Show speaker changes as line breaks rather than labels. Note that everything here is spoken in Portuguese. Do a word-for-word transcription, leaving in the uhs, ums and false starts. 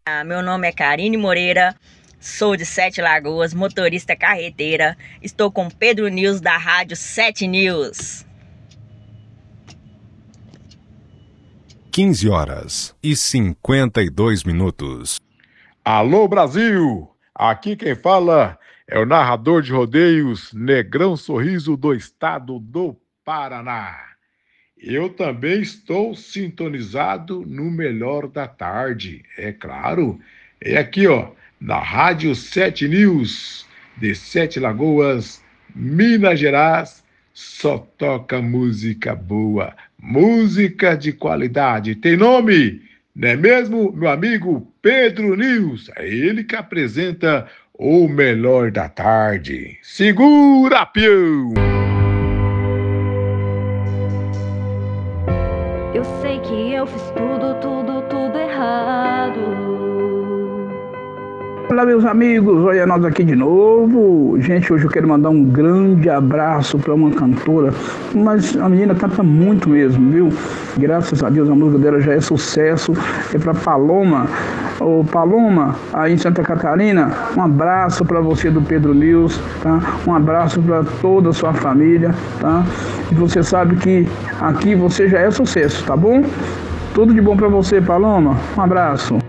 Meu nome é Karine Moreira, sou de Sete Lagoas, motorista carreteira. Estou com Pedro News da Rádio Sete News.
quinze horas e cinquenta e dois minutos.
Alô, Brasil! Aqui quem fala é o narrador de rodeios Negrão Sorriso do estado do Paraná. Eu também estou sintonizado no Melhor da Tarde, é claro. É aqui, ó, na Rádio Sete News, de Sete Lagoas, Minas Gerais. Só toca música boa, música de qualidade. Tem nome, não é mesmo, meu amigo Pedro News? É ele que apresenta o Melhor da Tarde. Segura, peão!
Eu sei que eu fiz tudo, tudo, tudo errado.
Olá, meus amigos, olha nós aqui de novo. Gente, hoje eu quero mandar um grande abraço para uma cantora, mas a menina canta muito mesmo, viu? Graças a Deus a música dela já é sucesso. É para Paloma. Ô Paloma, aí em Santa Catarina, um abraço para você do Pedro News, tá? Um abraço para toda a sua família, tá? E você sabe que aqui você já é sucesso, tá bom? Tudo de bom para você, Paloma. Um abraço.